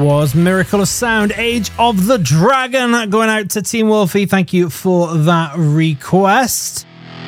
was Miracle of Sound, Age of the Dragon, going out to Team Wolfie. Thank you for that request.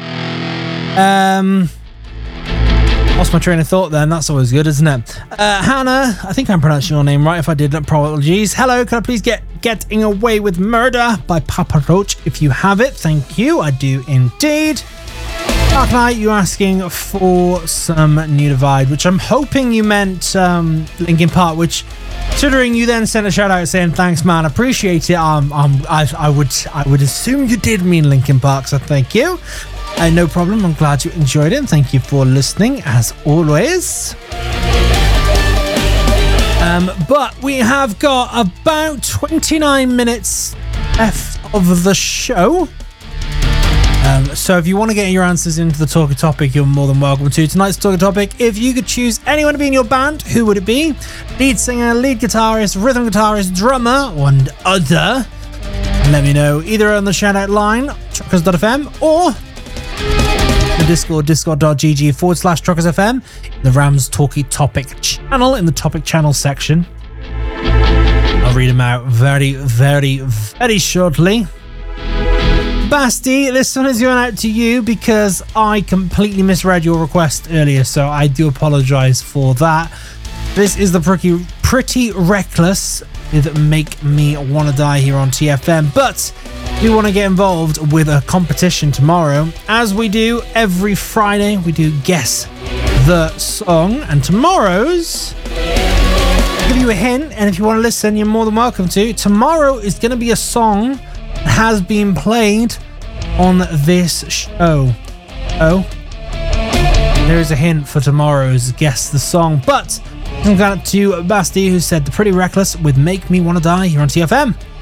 Lost my train of thought then. That's always good, isn't it? Hannah, I think I'm pronouncing your name right. If I did, apologies. Hello, can I please get Getting Away with Murder by Papa Roach if you have it? Thank you. I do indeed. Dark Knight, you're asking for some New Divide, which I'm hoping you meant Linkin Park, which, considering you then sent a shout out saying thanks, man, appreciate it. I would assume you did mean Linkin Park, so thank you. No problem. I'm glad you enjoyed it. Thank you for listening, as always. But we have got about 29 minutes left of the show. So if you want to get your answers into the Talker Topic, you're more than welcome to. Tonight's Talker Topic, if you could choose anyone to be in your band, who would it be? Lead singer, lead guitarist, rhythm guitarist, drummer, and other. Let me know either on the shout out line, truckers.fm, or the Discord, discord.gg/truckersfm, the Rams Talkie Topic channel in the topic channel section. I'll read them out very, very, very shortly. Basti, this one is going out to you because I completely misread your request earlier, so I do apologise for that. This is the Pretty Reckless with Make Me Wanna Die here on TFM, but we want to get involved with a competition tomorrow. As we do every Friday, we do Guess the Song, and tomorrow's, I'll give you a hint, and if you want to listen, you're more than welcome to. Tomorrow is going to be a song has been played on this show. Oh, there is a hint for tomorrow's Guess the Song, but I'm going to Basti, who said the Pretty Reckless with Make Me Wanna Die here on TFM.